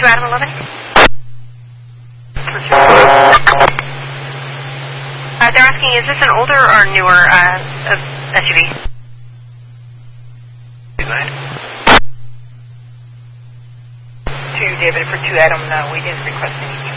2 Adam 11. They're asking, is this an older or newer SUV? To David for 2 Adam, we didn't request any